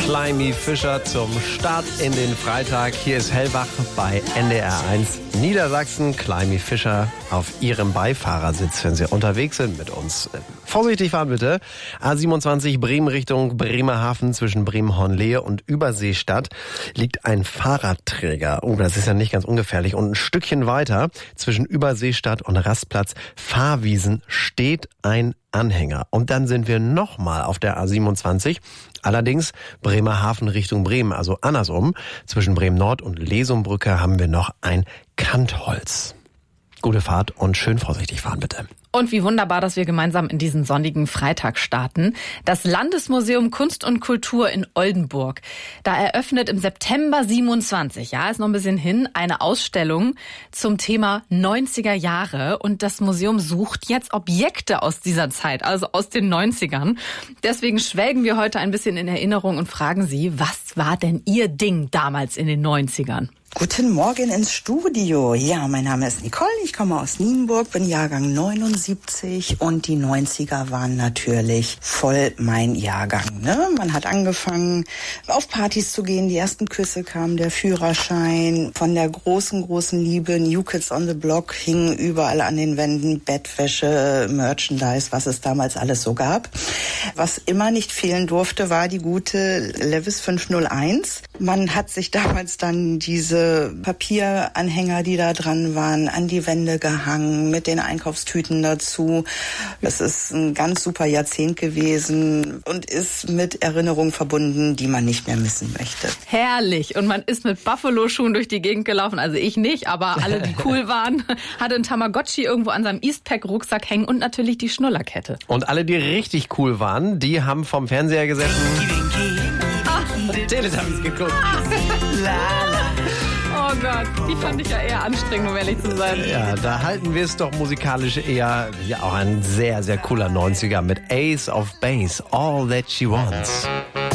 Climby Fischer zum Start in den Freitag. Hier ist Hellwach bei NDR 1 Niedersachsen. Climby Fischer auf ihrem Beifahrersitz, wenn Sie unterwegs sind mit uns. Vorsichtig fahren bitte. A27 Bremen Richtung Bremerhaven zwischen Bremen-Hornlehe und Überseestadt liegt ein Fahrradträger. Oh, das ist ja nicht ganz ungefährlich. Und ein Stückchen weiter zwischen Überseestadt und Rastplatz Fahrwiesen steht ein Anhänger. Und dann sind wir nochmal auf der A27. Allerdings Bremerhaven Richtung Bremen, also andersrum. Zwischen Bremen Nord und Lesumbrücke haben wir noch ein Kantholz. Gute Fahrt und schön vorsichtig fahren bitte. Und wie wunderbar, dass wir gemeinsam in diesen sonnigen Freitag starten. Das Landesmuseum Kunst und Kultur in Oldenburg. Da eröffnet im September 27, ja, ist noch ein bisschen hin, eine Ausstellung zum Thema 90er Jahre. Und das Museum sucht jetzt Objekte aus dieser Zeit, also aus den 90ern. Deswegen schwelgen wir heute ein bisschen in Erinnerung und fragen Sie, was war denn Ihr Ding damals in den 90ern? Guten Morgen ins Studio. Ja, mein Name ist Nicole, ich komme aus Nienburg, bin Jahrgang 79 und die 90er waren natürlich voll mein Jahrgang. Ne? Man hat angefangen, auf Partys zu gehen, die ersten Küsse kamen, der Führerschein, von der großen Liebe, New Kids on the Block hingen überall an den Wänden, Bettwäsche, Merchandise, was es damals alles so gab. Was immer nicht fehlen durfte, war die gute Levis 501. Man hat sich damals dann diese Papieranhänger, die da dran waren, an die Wände gehangen, mit den Einkaufstüten dazu. Es ist ein ganz super Jahrzehnt gewesen und ist mit Erinnerungen verbunden, die man nicht mehr missen möchte. Herrlich. Und man ist mit Buffalo-Schuhen durch die Gegend gelaufen. Also ich nicht, aber alle, die cool waren, hatte ein Tamagotchi irgendwo an seinem Eastpack-Rucksack hängen und natürlich die Schnullerkette. Und alle, die richtig cool waren, die haben vom Fernseher gesessen. Teletubbies geguckt. Oh Gott, die fand ich ja eher anstrengend, um ehrlich zu sein. Ja, da halten wir es doch musikalisch eher, ja, auch ein sehr, sehr cooler 90er mit Ace of Base, All That She Wants.